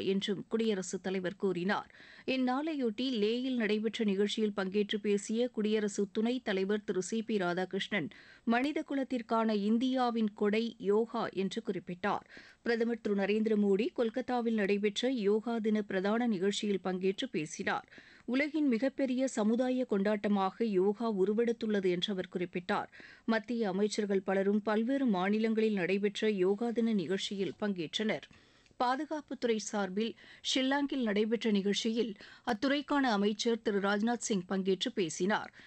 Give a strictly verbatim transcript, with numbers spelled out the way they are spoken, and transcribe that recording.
என்றும் குடியரசுத் தலைவர் கூறினார். இந்நாளையொட்டி லேயில் நடைபெற்ற நிகழ்ச்சியில் பங்கேற்று பேசிய குடியரசு துணைத் தலைவர் திரு சி பி ராதாகிருஷ்ணன், மனித குலத்திற்கான இந்தியாவின் கொடை யோகா என்று குறிப்பிட்டார். பிரதமர் திரு நரேந்திர மோடி கொல்கத்தாவில் நடைபெற்ற யோகா தின பிரதான நிகழ்ச்சியில் பங்கேற்று பேசினார். உலகின் மிகப்பெரிய சமுதாய கொண்டாட்டமாக யோகா உருவெடுத்துள்ளது என்று அவர் குறிப்பிட்டார். மத்திய அமைச்சர்கள் பலரும் பல்வேறு மாநிலங்களில் நடைபெற்ற யோகா தின நிகழ்ச்சியில் பங்கேற்றனர். பாதுகாப்புத்துறை சார்பில் ஷில்லாங்கில் நடைபெற்ற நிகழ்ச்சியில் அத்துறைக்கான அமைச்சர் திரு ராஜ்நாத் சிங் பங்கேற்று பேசினார்.